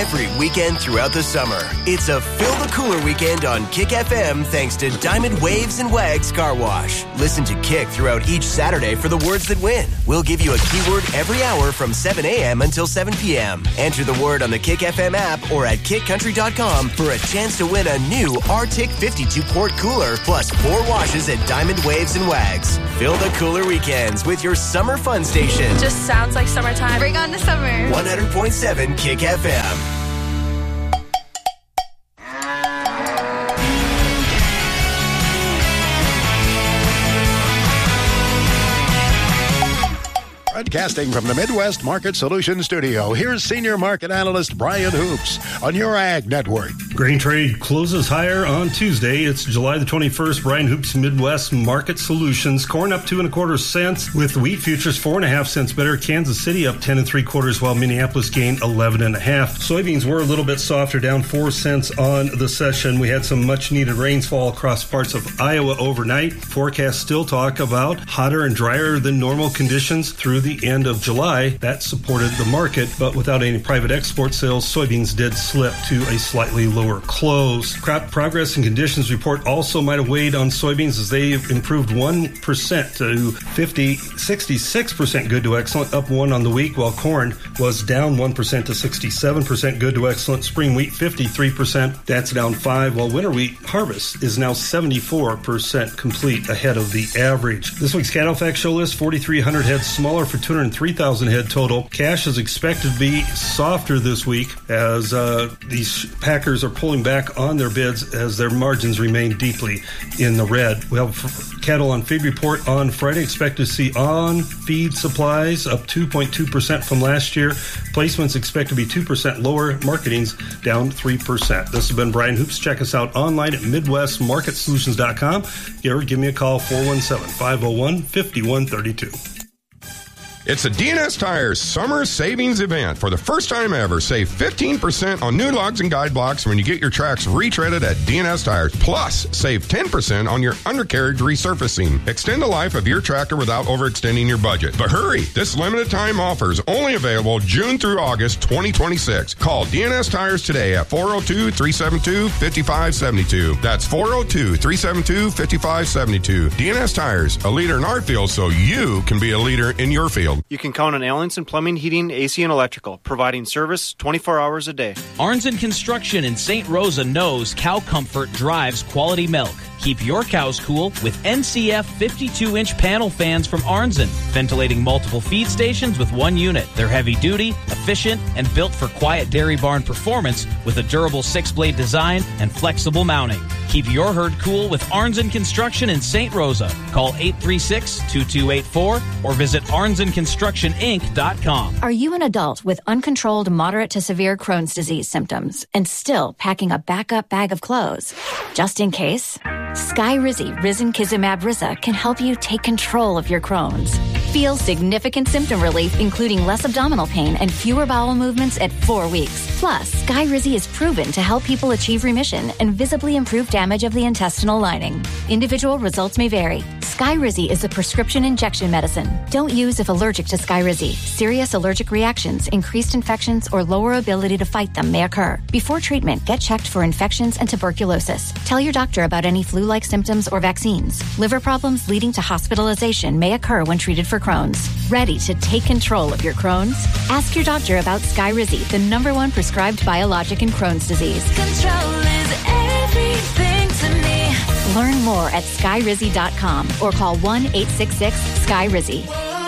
every weekend throughout the summer. It's a Fill the Cooler weekend on Kick FM thanks to Diamond Waves and Wags Car Wash. Listen to Kick throughout each Saturday for the words that win. We'll give you a keyword every hour from 7 a.m. until 7 p.m. Enter the word on the Kick FM app or at kickcountry.com for a chance to win a new Arctic 52-quart cooler plus 4 washes at Diamond Waves and Wags. Fill the Cooler weekends with your summer fun station. Just sounds like summertime. Bring on the summer. 100.7 Kick FM. Broadcasting from the Midwest Market Solutions Studio, here's Senior Market Analyst Brian Hoops on your Ag Network. Grain trade closes higher on Tuesday. It's July the 21st. Brian Hoops, Midwest Market Solutions. Corn up 2 1/4 cents, with wheat futures 4 1/2 cents better. Kansas City up 10 3/4, while Minneapolis gained 11 1/2. Soybeans were a little bit softer, down 4 cents on the session. We had some much needed rainfall across parts of Iowa overnight. Forecasts still talk about hotter and drier than normal conditions through the end of July. That supported the market, but without any private export sales, soybeans did slip to a slightly lower close. Crop progress and conditions report also might have weighed on soybeans as they improved 1% to 66% good to excellent, up 1 on the week, while corn was down 1% to 67% good to excellent. Spring wheat 53%, that's down 5, while winter wheat harvest is now 74% complete, ahead of the average. This week's cattle fact show list: 4,300 head smaller for 203,000 head total. Cash is expected to be softer this week as these packers are pulling back on their bids as their margins remain deeply in the red. We have cattle on feed report on Friday. Expect to see on feed supplies up 2.2% from last year. Placements expect to be 2% lower. Marketing's down 3%. This has been Brian Hoops. Check us out online at MidwestMarketSolutions.com. Or give me a call, 417-501-5132. It's the D&S Tires Summer Savings Event. For the first time ever, save 15% on new lugs and guide blocks when you get your tracks retreaded at D&S Tires. Plus, save 10% on your undercarriage resurfacing. Extend the life of your tractor without overextending your budget. But hurry, this limited time offer is only available June through August 2026. Call D&S Tires today at 402-372-5572. That's 402-372-5572. D&S Tires, a leader in our field so you can be a leader in your field. You can count on Allenson Plumbing, Heating, AC, and Electrical, providing service 24 hours a day. Arnzen Construction in St. Rosa knows Cow Comfort drives quality milk. Keep your cows cool with NCF 52-inch panel fans from Arnzen, ventilating multiple feed stations with one unit. They're heavy-duty, efficient, and built for quiet dairy barn performance with a durable 6-blade design and flexible mounting. Keep your herd cool with Arnzen Construction in St. Rosa. Call 836-2284 or visit ArnzenConstructionInc.com. Are you an adult with uncontrolled moderate to severe Crohn's disease symptoms and still packing a backup bag of clothes? Just in case, Skyrizi Risankizumab Risa can help you take control of your Crohn's. Feel significant symptom relief, including less abdominal pain and fewer bowel movements at 4 weeks. Plus, Skyrizi is proven to help people achieve remission and visibly improve damage of the intestinal lining. Individual results may vary. Skyrizi is a prescription injection medicine. Don't use if allergic to Skyrizi. Serious allergic reactions, increased infections, or lower ability to fight them may occur. Before treatment, get checked for infections and tuberculosis. Tell your doctor about any flu-like symptoms or vaccines. Liver problems leading to hospitalization may occur when treated for Crohn's. Ready to take control of your Crohn's? Ask your doctor about Skyrizi, the #1 prescribed biologic in Crohn's disease. Control is everything to me. Learn more at Skyrizi.com or call 1-866-SKYRIZI.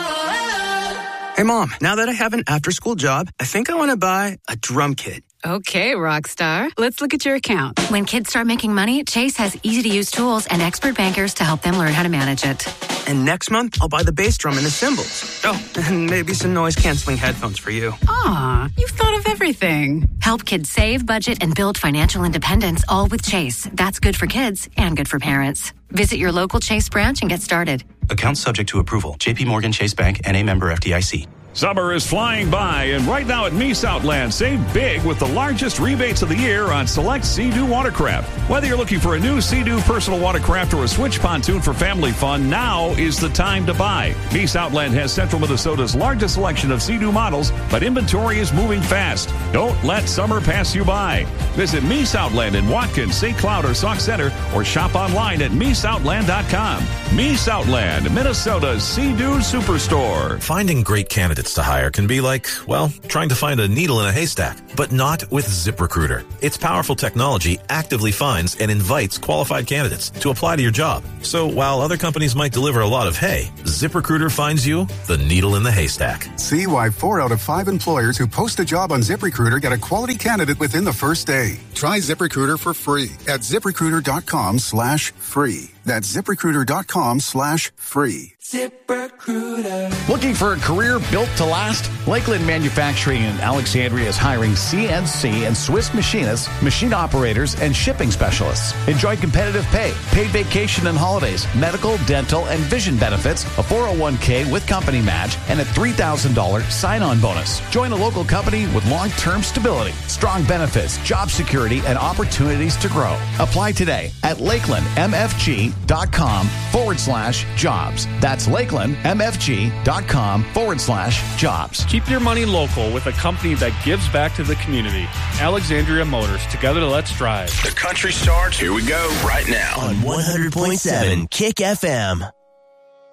Hey, Mom, now that I have an after-school job, I think I want to buy a drum kit. Okay, Rockstar. Let's look at your account. When kids start making money, Chase has easy-to-use tools and expert bankers to help them learn how to manage it. And next month, I'll buy the bass drum and the cymbals. Oh, and maybe some noise-canceling headphones for you. Aw, you've thought of everything. Help kids save, budget, and build financial independence, all with Chase. That's good for kids and good for parents. Visit your local Chase branch and get started. Account subject to approval. J.P. Morgan Chase Bank, N.A. member FDIC. Summer is flying by, and right now at Meese Outland, save big with the largest rebates of the year on select Sea-Doo watercraft. Whether you're looking for a new Sea-Doo personal watercraft or a switch pontoon for family fun, now is the time to buy. Meese Outland has Central Minnesota's largest selection of Sea-Doo models, but inventory is moving fast. Don't let summer pass you by. Visit Meese Outland in Watkins, St. Cloud, or Sauk Center, or shop online at MeeseOutland.com. Meese Outland, Minnesota's Sea-Doo Superstore. Finding great candidates to hire can be like, well, trying to find a needle in a haystack, but not with ZipRecruiter. Its powerful technology actively finds and invites qualified candidates to apply to your job. So while other companies might deliver a lot of hay, ZipRecruiter finds you the needle in the haystack. See why 4 out of 5 employers who post a job on ZipRecruiter get a quality candidate within the first day. Try ZipRecruiter for free at ZipRecruiter.com/free. That's ZipRecruiter.com/free. ZipRecruiter. Looking for a career built to last? Lakeland Manufacturing in Alexandria is hiring CNC and Swiss machinists, machine operators, and shipping specialists. Enjoy competitive pay, paid vacation and holidays, medical, dental, and vision benefits, a 401k with company match, and a $3,000 sign-on bonus. Join a local company with long-term stability, strong benefits, job security, and opportunities to grow. Apply today at LakelandMFG.com/jobs. That's LakelandMFG.com/jobs. Keep your money local with a company that gives back to the community. Alexandria Motors. Together, let's drive. The country starts. Here we go right now on 100.7 Kick FM.